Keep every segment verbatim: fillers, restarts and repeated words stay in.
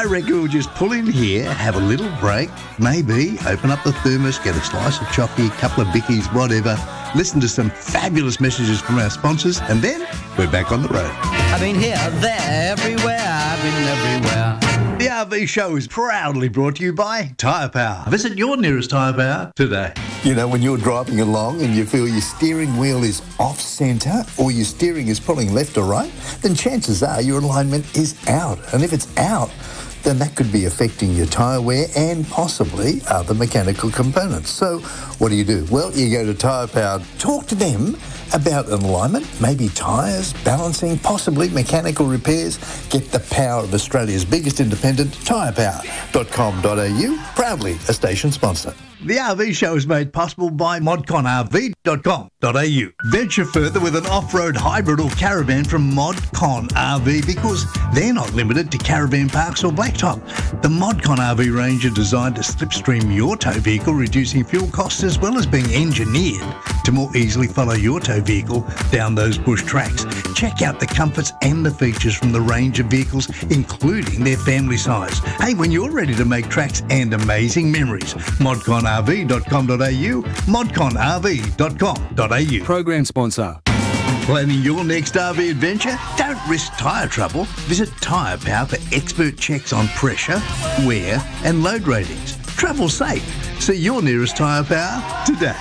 reckon we'll just pull in here, have a little break, maybe open up the thermos, get a slice of chocolate, a couple of bickies, whatever, listen to some fabulous messages from our sponsors, and then we're back on the road. I've been here, there, everywhere, I've been everywhere. The R V Show is proudly brought to you by Tyre Power. Visit your nearest Tyre Power today. You know, when you're driving along and you feel your steering wheel is off-centre or your steering is pulling left or right, then chances are your alignment is out. And if it's out, then that could be affecting your tyre wear and possibly other mechanical components. So what do you do? Well, you go to Tyre Power, talk to them about an alignment, maybe tyres, balancing, possibly mechanical repairs. Get the power of Australia's biggest independent, tyre power dot com dot a u, proudly a station sponsor. The R V Show is made possible by modcon r v dot com dot a u. Venture further with an off-road hybrid or caravan from Modcon R V because they're not limited to caravan parks or blacktop. The Modcon R V range are designed to slipstream your tow vehicle, reducing fuel costs as well as being engineered to more easily follow your tow vehicle down those bush tracks. Check out the comforts and the features from the range of vehicles, including their family size. Hey, when you're ready to make tracks and amazing memories, modcon r v dot com dot a u, modcon r v dot com dot a u. Program sponsor. Planning your next R V adventure? Don't risk tyre trouble. Visit Tyre Power for expert checks on pressure, wear and load ratings. Travel safe. See your nearest Tyre Power today.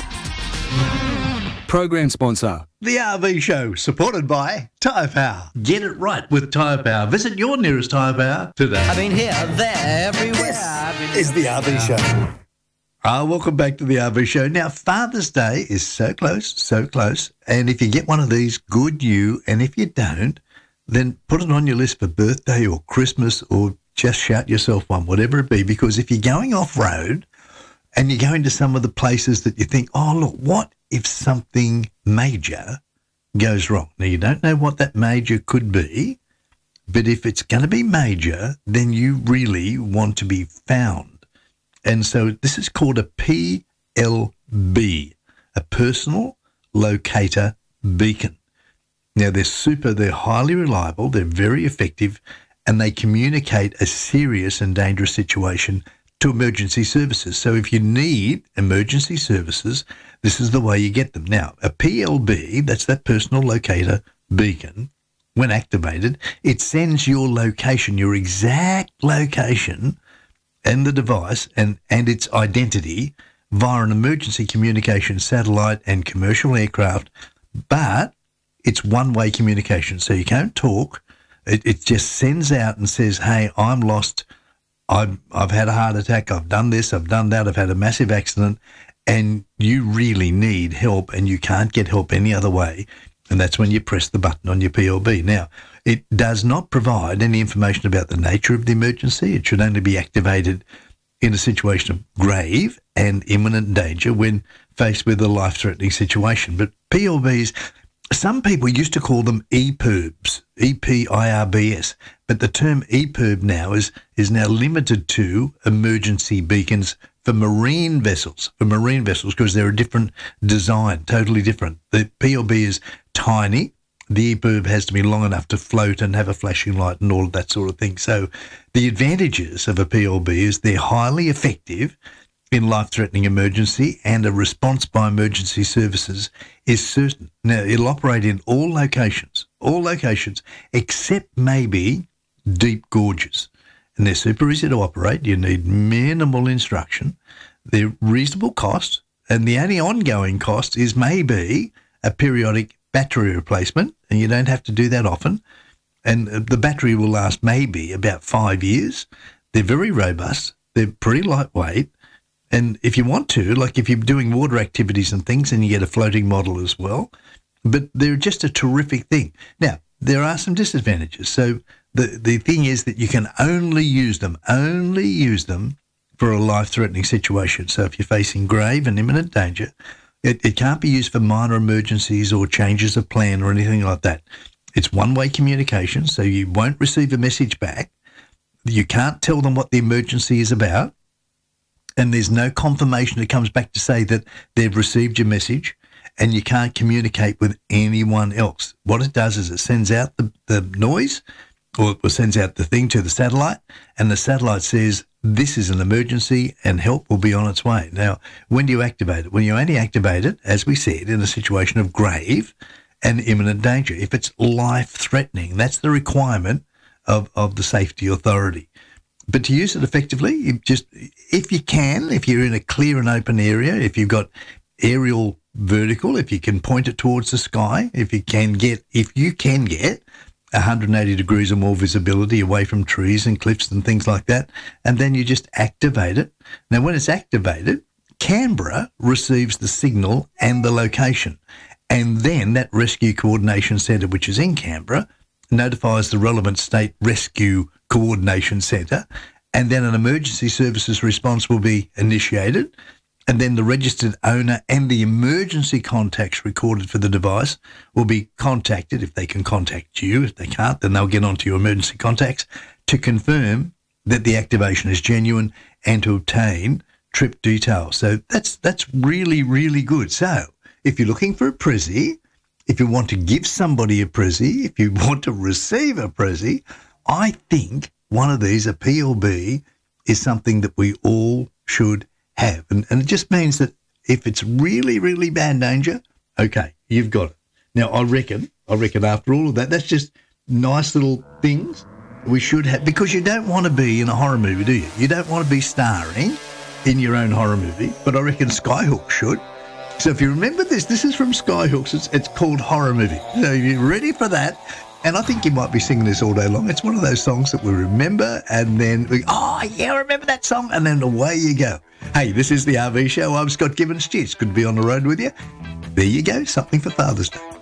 Program sponsor. The R V Show, supported by Tyre Power. Get it right with Tyre Power. Visit your nearest Tyre Power today. I've been here, there, everywhere, I've been Is the R V Show. Ah, welcome back to the R V Show. Now, Father's Day is so close, so close. And if you get one of these, good you. And if you don't, then put it on your list for birthday or Christmas or just shout yourself one, whatever it be. Because if you're going off-road and you're going to some of the places that you think, oh, look, what if something major goes wrong? Now, you don't know what that major could be, but if it's going to be major, then you really want to be found. And so this is called a P L B, a personal locator beacon. Now, they're super, they're highly reliable, they're very effective, and they communicate a serious and dangerous situation to emergency services. So if you need emergency services, this is the way you get them. Now, a P L B, that's that personal locator beacon, when activated, it sends your location, your exact location, and the device and, and its identity via an emergency communication satellite and commercial aircraft, but it's one-way communication, so you can't talk. It, it just sends out and says, hey, I'm lost, I've, I've had a heart attack, I've done this, I've done that, I've had a massive accident, and you really need help and you can't get help any other way. And that's when you press the button on your P L B. Now, it does not provide any information about the nature of the emergency. It should only be activated in a situation of grave and imminent danger when faced with a life-threatening situation. But P L Bs, some people used to call them E P I R Bs, E P I R B S, but the term E P I R B now is, is now limited to emergency beacons for marine vessels, for marine vessels, because they're a different design, totally different. The P L B is tiny. The E P I R B has to be long enough to float and have a flashing light and all of that sort of thing. So the advantages of a P L B is they're highly effective in life-threatening emergency, and a response by emergency services is certain. Now, it'll operate in all locations, all locations, except maybe deep gorges. And they're super easy to operate. You need minimal instruction. They're reasonable cost, and the only ongoing cost is maybe a periodic battery replacement, and you don't have to do that often. And the battery will last maybe about five years. They're very robust. They're pretty lightweight. And if you want to, like if you're doing water activities and things, and you get a floating model as well, but they're just a terrific thing. Now, there are some disadvantages. So the, the thing is that you can only use them, only use them for a life-threatening situation. So if you're facing grave and imminent danger, it, it can't be used for minor emergencies or changes of plan or anything like that. It's one-way communication, so you won't receive a message back. You can't tell them what the emergency is about, and there's no confirmation that comes back to say that they've received your message, and you can't communicate with anyone else. What it does is it sends out the, the noise, or, or sends out the thing to the satellite, and the satellite says, this is an emergency and help will be on its way. Now, when do you activate it? Well, you only activate it, as we said, in a situation of grave and imminent danger. If it's life-threatening, that's the requirement of, of the safety authority. But to use it effectively, you just if you can, if you're in a clear and open area, if you've got aerial vertical, if you can point it towards the sky, if you can get, if you can get one hundred eighty degrees or more visibility away from trees and cliffs and things like that, and then you just activate it. Now, when it's activated, Canberra receives the signal and the location, and then that Rescue Coordination Centre, which is in Canberra, notifies the relevant state Rescue Coordination Centre, and then an emergency services response will be initiated, and then the registered owner and the emergency contacts recorded for the device will be contacted. If they can contact you, if they can't, then they'll get onto your emergency contacts to confirm that the activation is genuine and to obtain trip details. So that's that's really, really good. So if you're looking for a Prezi, if you want to give somebody a Prezi, if you want to receive a Prezi, I think one of these, a P L B, is something that we all should have. And, and it just means that if it's really, really bad danger, okay, you've got it. Now, I reckon, I reckon after all of that, that's just nice little things we should have, because you don't want to be in a horror movie, do you? You don't want to be starring in your own horror movie, but I reckon Skyhook should. So if you remember this, this is from Skyhooks. It's, it's called Horror Movie. So you're ready for that. And I think you might be singing this all day long. It's one of those songs that we remember and then we, oh, yeah, I remember that song. And then away you go. Hey, this is the R V Show. I'm Scott Gibbons. Gee, it's good to be on the road with you. There you go. Something for Father's Day.